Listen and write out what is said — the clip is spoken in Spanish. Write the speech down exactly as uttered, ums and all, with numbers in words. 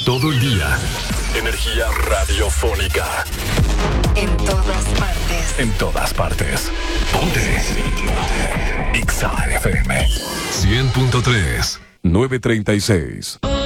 todo el día. Energía radiofónica. En todas partes. En todas partes. Ponte. Ponte. X A F M. cien punto tres. nueve treinta y seis.